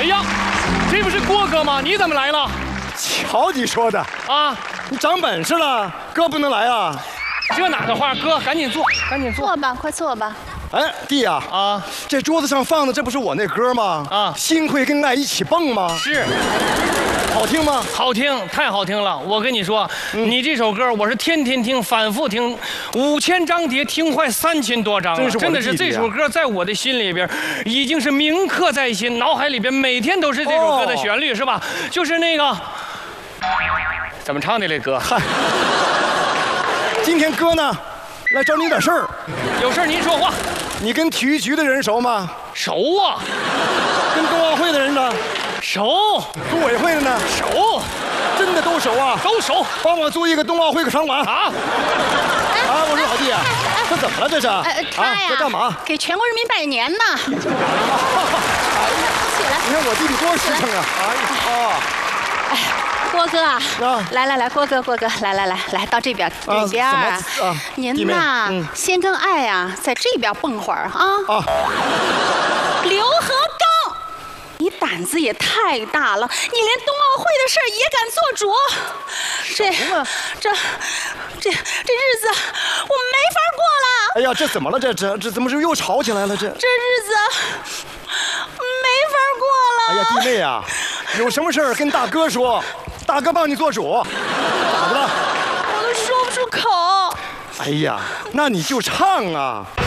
哎呀，这不是郭哥吗？你怎么来了？ 瞧你说的啊， 你长本事了，哥不能来啊！ 这哪的话，哥赶紧坐，赶紧坐。 坐吧，快坐吧。 哎，弟呀， 啊， 这桌子上放的这不是我那歌吗？ 啊心会跟爱一起蹦吗？ 是， 好听吗？ 好听，太好听了。我跟你说，你这首歌我是天天听，反复听，5000张碟听坏3000多张了。真的是这首歌在我的心里边已经是铭刻在心，脑海里边每天都是这首歌的旋律，是吧？就是那个怎么唱的嘞，哥？ 嗨，今天哥呢，来找你有点事儿。 有事您说话。 你跟体育局的人熟吗？ 熟啊， 跟冬奥会的人呢？ 熟。 组委会的呢？ 熟。 真的都熟啊？ 都熟。 帮我租一个冬奥会个场馆啊！ 啊！我说老弟啊，这怎么了这是？ 他呀， 这干嘛？ 给全国人民拜年呢。起来。 你看我弟弟多实诚啊！哎呀， 郭哥啊，来，郭哥，来到这边，这边。您呐，先跟爱啊，在这边蹦会儿啊。刘和刚，你胆子也太大了，你连冬奥会的事儿也敢做主，这日子我没法过了。 哎呀，这怎么了？这怎么又吵起来了？这日子没法过了。 哎呀，弟妹啊，有什么事儿跟大哥说，大哥帮你做主。咋的了？ 我都说不出口。 哎呀，那你就唱啊。